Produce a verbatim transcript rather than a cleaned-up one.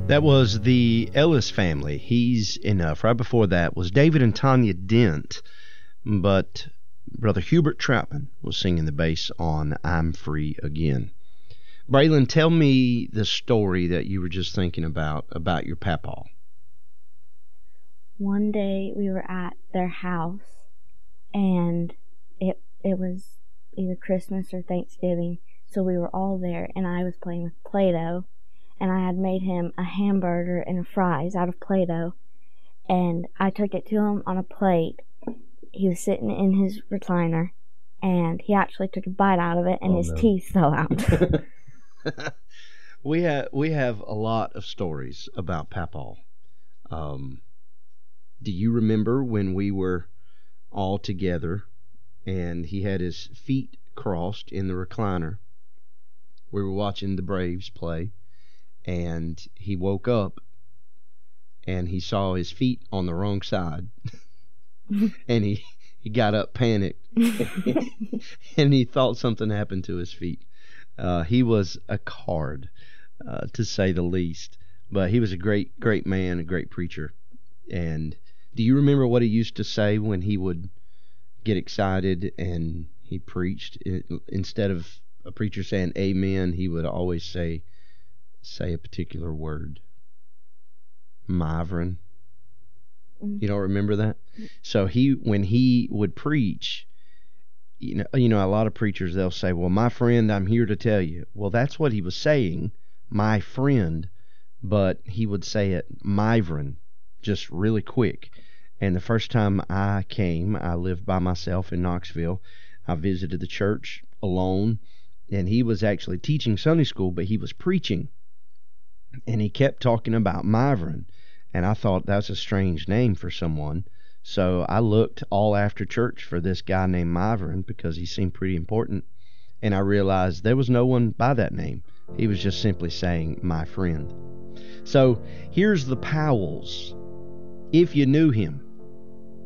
That was the Ellis Family. He's Enough. Right before that was David and Tanya Dent, but Brother Hubert Troutman was singing the bass on I'm Free Again. Braylon, tell me the story that you were just thinking about, about your papaw. One day we were at their house, and it it was either Christmas or Thanksgiving, so we were all there, and I was playing with Play-Doh, and I had made him a hamburger and a fries out of Play-Doh, and I took it to him on a plate. He was sitting in his recliner, and he actually took a bite out of it, and Oh, his no. teeth fell out. we have we have a lot of stories about papaw. Um, do you remember when we were all together, and he had his feet crossed in the recliner? We were watching the Braves play, and he woke up and he saw his feet on the wrong side. And he, he got up panicked and he thought something happened to his feet. Uh, he was a card, uh, to say the least. But he was a great, great man, a great preacher. And do you remember what he used to say when he would get excited and he preached? It, instead of a preacher saying amen, he would always say, say a particular word. Mivrin. You don't remember that? So he, when he would preach, you know, you know, a lot of preachers, they'll say, well, my friend, I'm here to tell you. Well, that's what he was saying, my friend, but he would say it Mivrin, just really quick. And the first time I came, I lived by myself in Knoxville. I visited the church alone, and he was actually teaching Sunday school, but he was preaching. And he kept talking about Mivrin. And I thought that's a strange name for someone. So I looked all after church for this guy named Mivrin because he seemed pretty important. And I realized there was no one by that name. He was just simply saying, my friend. So here's the Powells. If you knew him,